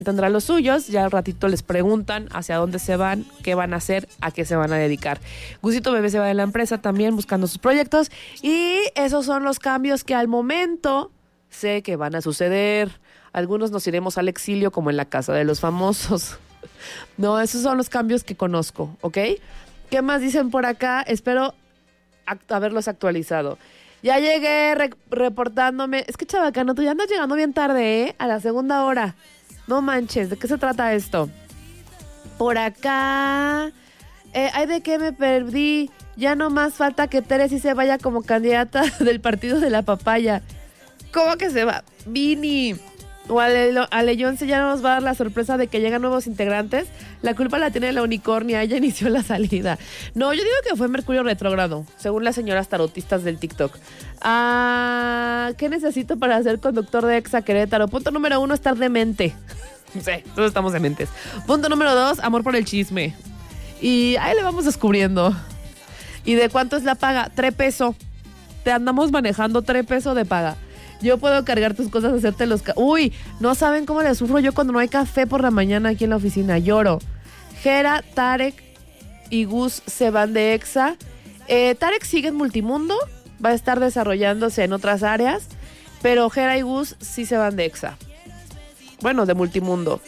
tendrá los suyos, ya al ratito les preguntan hacia dónde se van, qué van a hacer, a qué se van a dedicar. Gusito Bebé se va de la empresa también buscando sus proyectos y esos son los cambios que al momento sé que van a suceder. Algunos nos iremos al exilio como en La Casa de los Famosos. No, esos son los cambios que conozco, ¿ok? ¿Qué más dicen por acá? Espero haberlos actualizado. Ya llegué reportándome. Es que Chabacano, tú ya andas llegando bien tarde, ¿eh? A la segunda hora. No manches, ¿de qué se trata esto? Por acá... ay, ¿de qué me perdí? Ya no más falta que Tere sí se vaya como candidata del partido de la papaya. ¿Cómo que se va? Vini. O Aleyonce ya nos va a dar la sorpresa de que llegan nuevos integrantes. La culpa la tiene la unicornia, ella inició la salida. No, yo digo que fue Mercurio retrógrado, según las señoras tarotistas del TikTok. ¿Qué necesito para ser conductor de Exa Querétaro? Punto número 1, estar demente. Sí, todos estamos dementes. Punto número 2, amor por el chisme. Y ahí le vamos descubriendo. ¿Y de cuánto es la paga? 3 pesos. Te andamos manejando 3 pesos de paga. Yo puedo cargar tus cosas, hacerte los... Uy, no saben cómo le sufro yo cuando no hay café por la mañana aquí en la oficina. Lloro. Jera, Tarek y Gus se van de Exa. Tarek sigue en Multimundo. Va a estar desarrollándose en otras áreas. Pero Jera y Gus sí se van de Exa. Bueno, de Multimundo.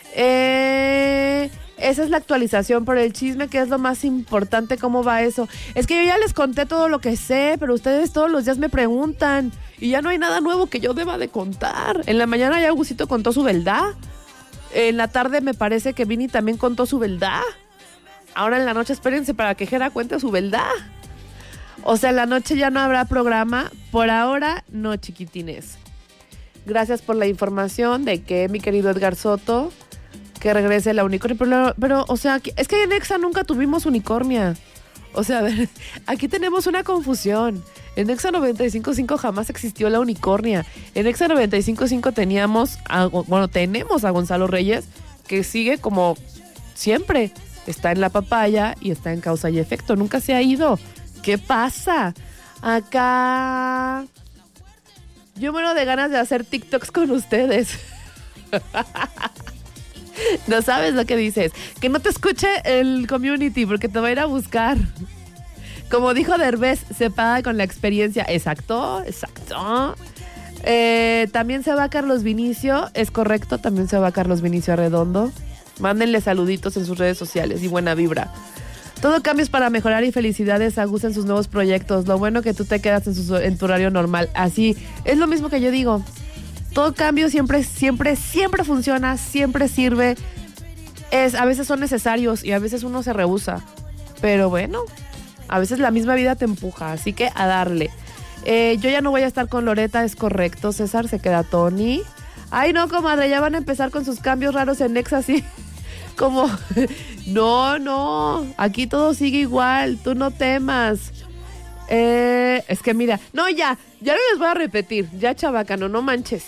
Esa es la actualización por el chisme, que es lo más importante. ¿Cómo va eso? Es que yo ya les conté todo lo que sé, pero ustedes todos los días me preguntan y ya no hay nada nuevo que yo deba de contar. En la mañana ya Augustito contó su verdad. En la tarde me parece que Vini también contó su verdad. Ahora en la noche espérense para que Jera cuente su verdad. O sea, en la noche ya no habrá programa. Por ahora, no, chiquitines. Gracias por la información de que mi querido Edgar Soto... que regrese la unicornia, pero, o sea, es que en Exa nunca tuvimos unicornia. O sea, a ver, aquí tenemos una confusión. En Exa 95.5 jamás existió la unicornia. En Exa 95.5 tenemos a Gonzalo Reyes, que sigue como siempre. Está en la papaya y está en Causa y Efecto. Nunca se ha ido. ¿Qué pasa? Acá... yo muero de ganas de hacer TikToks con ustedes. No sabes lo que dices. Que no te escuche el community porque te va a ir a buscar. Como dijo Derbez, se paga con la experiencia. Exacto. También se va Carlos Vinicio. Es correcto, también se va Carlos Vinicio Arredondo. Mándenle saluditos en sus redes sociales y buena vibra. Todo cambios para mejorar y felicidades a Gus en sus nuevos proyectos. Lo bueno que tú te quedas en tu horario normal. Así, es lo mismo que yo digo. Todo cambio siempre funciona, siempre sirve. A veces son necesarios y a veces uno se rehúsa. Pero bueno, a veces la misma vida te empuja, así que a darle. Yo ya no voy a estar con Loreta, es correcto. César, se queda Tony. Ay, no, comadre, ya van a empezar con sus cambios raros en Exa, así como... No, aquí todo sigue igual, tú no temas. Es que mira, no, ya no les voy a repetir. Ya, Chabacano, no manches.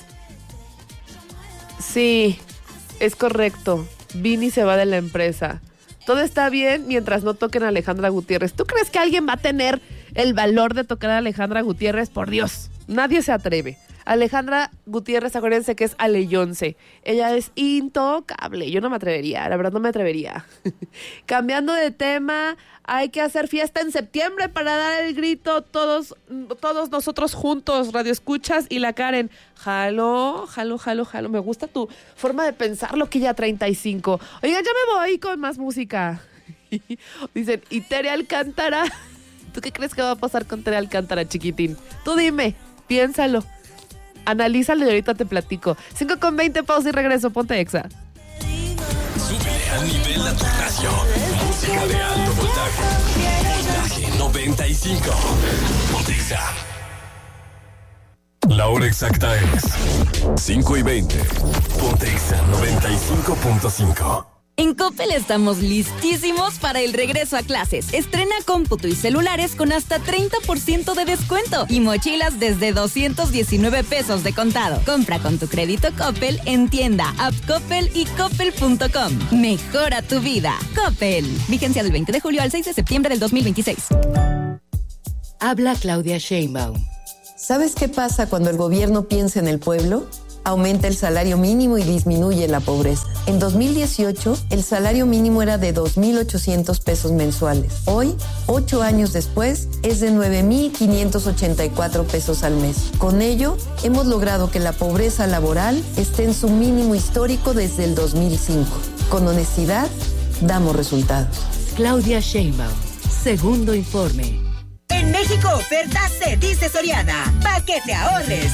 Sí, es correcto. Vini se va de la empresa. Todo está bien mientras no toquen a Alejandra Gutiérrez. ¿Tú crees que alguien va a tener el valor de tocar a Alejandra Gutiérrez? Por Dios, nadie se atreve. Alejandra Gutiérrez, acuérdense que es Aleyonce. Ella es intocable. Yo no me atrevería, la verdad no me atrevería. Cambiando de tema, hay que hacer fiesta en septiembre para dar el grito todos nosotros juntos, Radio Escuchas y la Karen. Jalo. Me gusta tu forma de pensar, loquilla 35. Oigan, ya me voy con más música. Dicen, ¿y Tere Alcántara? ¿Tú qué crees que va a pasar con Tere Alcántara, chiquitín? Tú dime, piénsalo. Analízalo y ahorita te platico. 5:20, pausa y regreso. Ponte Exa. Súbele al nivel a tu radio. Música de alto voltaje. Voltaje 95. Ponte Exa. La hora exacta es 5:20. Ponte Exa 95.5. En Coppel estamos listísimos para el regreso a clases. Estrena cómputo y celulares con hasta 30% de descuento y mochilas desde 219 pesos de contado. Compra con tu crédito Coppel en tienda, app Coppel y coppel.com. Mejora tu vida. Coppel. Vigencia del 20 de julio al 6 de septiembre del 2026. Habla Claudia Sheinbaum. ¿Sabes qué pasa cuando el gobierno piensa en el pueblo? aumenta el salario mínimo y disminuye la pobreza. En 2018, el salario mínimo era de 2,800 pesos mensuales. Hoy, 8 años después, es de 9,584 pesos al mes. Con ello, hemos logrado que la pobreza laboral esté en su mínimo histórico desde el 2005. Con honestidad, damos resultados. Claudia Sheinbaum, segundo informe. En México, oferta se dice Soriana. Pa' que te ahorres.